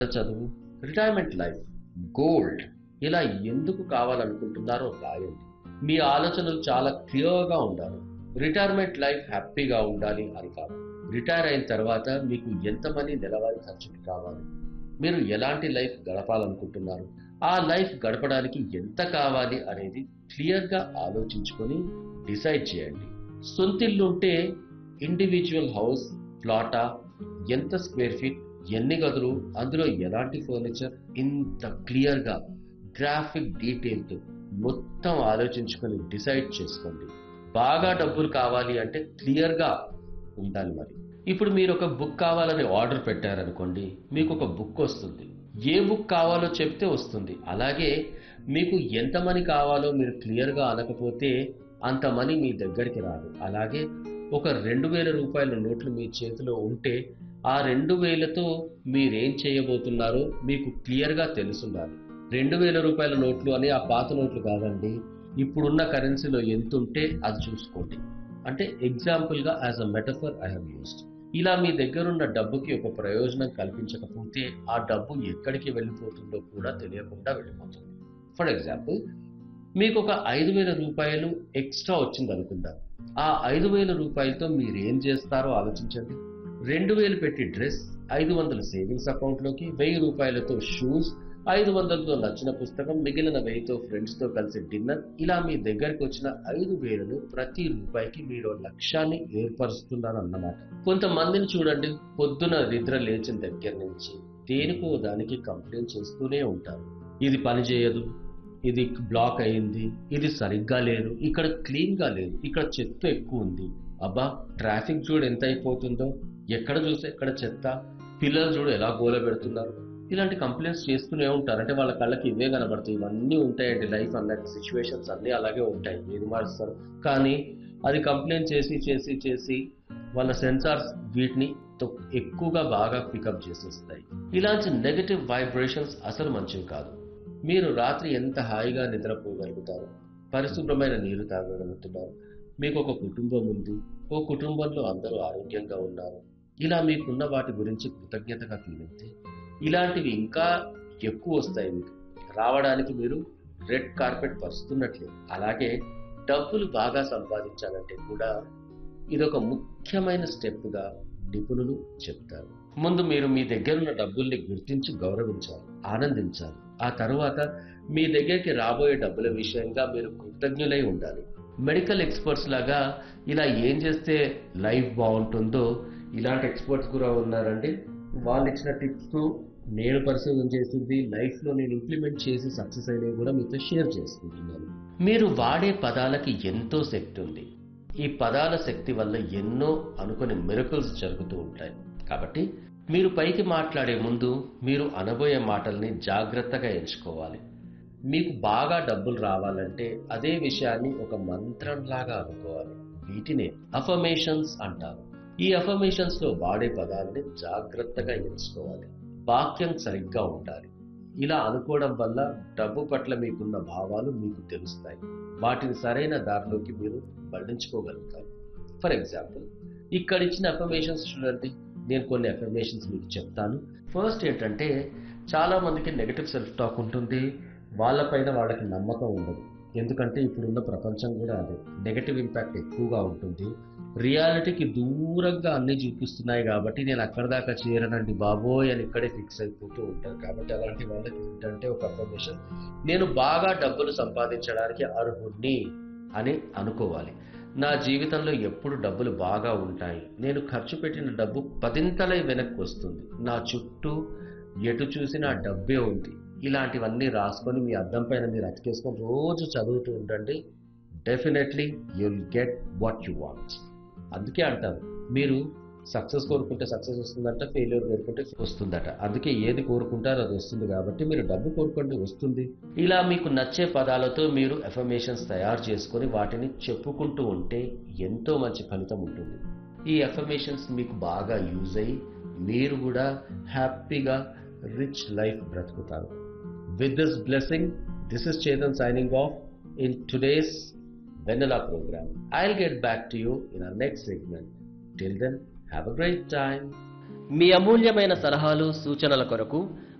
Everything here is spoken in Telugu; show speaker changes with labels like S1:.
S1: చదువు, రిటైర్మెంట్ లైఫ్, గోల్డ్ ఇలా ఎందుకు కావాలనుకుంటున్నారో రాయండి. మీ ఆలోచనలు చాలా క్లియర్గా ఉండాలి. రిటైర్మెంట్ లైఫ్ హ్యాపీగా ఉండాలి అని కాదు. రిటైర్ అయిన తర్వాత మీకు ఎంత మనీ నెలవారీ ఖర్చులు కావాలి, మీరు ఎలాంటి లైఫ్ గడపాలనుకుంటున్నారు, ఆ లైఫ్ గడపడానికి ఎంత కావాలి అనేది క్లియర్గా ఆలోచించుకొని డిసైడ్ చేయండి. సొంతిల్లుంటే ఇండివిజువల్ హౌస్, ప్లాటా, ఎంత స్క్వేర్ ఫీట్, ఎన్ని గదులు, అందులో ఎలాంటి ఫర్నిచర్, ఇంత క్లియర్గా గ్రాఫిక్ డీటెయిల్తో మొత్తం ఆలోచించుకొని డిసైడ్ చేసుకోండి. బాగా డబ్బులు కావాలి అంటే క్లియర్గా ఉండాలి. మరి ఇప్పుడు మీరు ఒక బుక్ కావాలని ఆర్డర్ పెట్టారనుకోండి, మీకు ఒక బుక్ వస్తుంది. ఏ బుక్ కావాలో చెప్తే వస్తుంది. అలాగే మీకు ఎంత మనీ కావాలో మీరు క్లియర్గా అనకపోతే అంత మనీ మీ దగ్గరికి రాదు. అలాగే ఒక 2000 రూపాయల నోట్లు మీ చేతిలో ఉంటే ఆ 2000తో మీరేం చేయబోతున్నారో మీకు క్లియర్గా తెలుసుండాలి. 2000 రూపాయల నోట్లు అని ఆ పాత నోట్లు కాదండి, ఇప్పుడున్న కరెన్సీలో ఎంత ఉంటే అది చూసుకోండి. అంటే ఎగ్జాంపుల్గా as a metaphor I have used. ఇలా మీ దగ్గరున్న డబ్బుకి ఒక ప్రయోజనం కల్పించకపోతే ఆ డబ్బు ఎక్కడికి వెళ్ళిపోతుందో కూడా తెలియకుండా వెళ్ళిపోతుంది. ఫర్ ఎగ్జాంపుల్, మీకు ఒక 5000 రూపాయలు ఎక్స్ట్రా వచ్చింది అనుకుందాం. ఆ 5000 రూపాయలతో మీరేం చేస్తారో ఆలోచించండి. 2000 పెట్టి డ్రెస్, 500 సేవింగ్స్ అకౌంట్లోకి, 1000 రూపాయలతో షూస్, 500తో నచ్చిన పుస్తకం, మిగిలిన 1000తో ఫ్రెండ్స్తో కలిసి డిన్నర్. ఇలా మీ దగ్గరికి వచ్చిన 5000లు ప్రతి రూపాయికి మీరు లక్ష్యాన్ని ఏర్పరుస్తున్నారన్నమాట. కొంతమందిని చూడండి, పొద్దున నిద్ర లేచిన దగ్గర నుంచి దేనికో దానికి కంప్లైంట్ చేస్తూనే ఉంటారు. ఇది పని చేయదు, ఇది బ్లాక్ అయింది, ఇది సరిగ్గా లేదు, ఇక్కడ క్లీన్గా లేదు, ఇక్కడ చెత్త ఎక్కువ ఉంది, అబ్బా ట్రాఫిక్ చూడు ఎంత అయిపోతుందో, ఎక్కడ చూస్తే ఎక్కడ చెత్త, పిల్లలు చూడు ఎలా గోల పెడుతున్నారు. ఇలాంటి కంప్లైంట్స్ చేస్తూనే ఉంటారు. అంటే వాళ్ళ కళ్ళకి ఇవే కనబడతాయి. ఇవన్నీ ఉంటాయండి, లైఫ్ అన్నట్టు సిచ్యువేషన్స్ అన్నీ అలాగే ఉంటాయి, ఏది మారుస్తారు. కానీ అది కంప్లైంట్ చేసి చేసి చేసి వాళ్ళ సెన్సార్స్ వీటిని ఎక్కువగా బాగా పికప్ చేసేస్తాయి. ఇలాంటి నెగటివ్ వైబ్రేషన్స్ అసలు మంచివి కాదు. మీరు రాత్రి ఎంత హాయిగా నిద్రపోగలుగుతారు, పరిశుభ్రమైన నీరు తాగగలుగుతున్నారు, మీకు ఒక కుటుంబం ఉంది, ఓ కుటుంబంలో అందరూ ఆరోగ్యంగా ఉన్నారు, ఇలా మీకున్న వాటి గురించి కృతజ్ఞతగా ఫీల్ అయితే ఇలాంటివి ఇంకా ఎక్కువ వస్తాయి. మీకు రావడానికి మీరు రెడ్ కార్పెట్ పరుస్తున్నట్లే. అలాగే డబ్బులు బాగా సంపాదించాలంటే కూడా ఇదొక ముఖ్యమైన స్టెప్గా నిపుణులు చెప్తారు. ముందు మీరు మీ దగ్గరున్న డబ్బుల్ని గుర్తించి గౌరవించాలి, ఆనందించాలి. ఆ తరువాత మీ దగ్గరికి రాబోయే డబ్బుల విషయంగా మీరు కృతజ్ఞులై ఉండాలి. మెడికల్ ఎక్స్పర్ట్స్ లాగా ఇలా ఏం చేస్తే లైఫ్ బాగుంటుందో ఇలాంటి ఎక్స్పర్ట్స్ కూడా ఉన్నారండి. వాళ్ళు ఇచ్చిన టిప్స్ నేను పరిశోధన చేసింది, లైఫ్లో నేను ఇంప్లిమెంట్ చేసి సక్సెస్ అయినవి కూడా మీతో షేర్ చేసుకుంటున్నాను. మీరు వాడే పదాలకి ఎంతో శక్తి ఉంది. ఈ పదాల శక్తి వల్ల ఎన్నో అనుకునే మిరకల్స్ జరుగుతూ ఉంటాయి. కాబట్టి మీరు పైకి మాట్లాడే ముందు మీరు అనబోయే మాటల్ని జాగ్రత్తగా ఎంచుకోవాలి. మీకు బాగా డబ్బులు రావాలంటే అదే విషయాన్ని ఒక మంత్రంలాగా అనుకోవాలి. వీటినే అఫర్మేషన్స్ అంటారు. ఈ అఫర్మేషన్స్లో వాడే పదాలని జాగ్రత్తగా ఎంచుకోవాలి. వాక్యం సరిగ్గా ఉండాలి. ఇలా అనుకోవడం వల్ల డబ్బు పట్ల మీకున్న భావాలు మీకు తెలుస్తాయి. వాటిని సరైన దారిలోకి మీరు మళ్లించుకోగలుగుతారు. ఫర్ ఎగ్జాంపుల్, ఇక్కడ ఇచ్చిన అఫర్మేషన్స్ చూడండి. నేను కొన్ని అఫర్మేషన్స్ మీకు చెప్తాను. ఫస్ట్ ఏంటంటే, చాలా మందికి నెగటివ్ సెల్ఫ్ టాక్ ఉంటుంది. వాళ్ళపైన వాళ్ళకి నమ్మకం ఉండదు. ఎందుకంటే ఇప్పుడున్న ప్రపంచం కూడా అదే, నెగటివ్ ఇంపాక్ట్ ఎక్కువగా ఉంటుంది. రియాలిటీకి దూరంగా అన్నీ చూపిస్తున్నాయి కాబట్టి నేను అక్కడ దాకా చేరనండి బాబోయ్ అని ఇక్కడే ఫిక్స్ అయిపోతూ ఉంటారు. కాబట్టి అలాంటి వాళ్ళకి ఏంటంటే ఒక అఫర్మేషన్, నేను బాగా డబ్బులు సంపాదించడానికి అర్హుణ్ణి అని అనుకోవాలి. నా జీవితంలో ఎప్పుడు డబ్బులు బాగా ఉంటాయి, నేను ఖర్చు పెట్టిన డబ్బు 10ంతలై వెనక్కి వస్తుంది, నా చుట్టూ ఎటు చూసినా డబ్బే ఉంది. ఇలాంటివన్నీ రాసుకొని మీ అద్దం పైన మీరు అతికేసుకొని రోజు చదువుతూ ఉండండి. Definitely you'll get what you want. అందుకే అంటారు, మీరు సక్సెస్ కోరుకుంటే సక్సెస్ వస్తుందంట, ఫెయిల్యూర్ కోరుకుంటే వస్తుందట. అందుకే ఏది కోరుకుంటారో అది వస్తుంది. కాబట్టి మీరు డబ్బు కోరుకోండి, వస్తుంది. ఇలా మీకు నచ్చే పదాలతో మీరు అఫర్మేషన్స్ తయారు చేసుకొని వాటిని చెప్పుకుంటూ ఉంటే ఎంతో మంచి ఫలితం ఉంటుంది. ఈ అఫర్మేషన్స్ మీకు బాగా యూజ్ అయ్యి మీరు కూడా హ్యాపీగా రిచ్ లైఫ్ బ్రతుకుతారు. With this blessing, this is Chetan signing off in today's Vanilla program. I'll get back to you in our next segment. Till then, have a great time.
S2: మీ అమూల్యమైన సలహాలు సూచనల కొరకు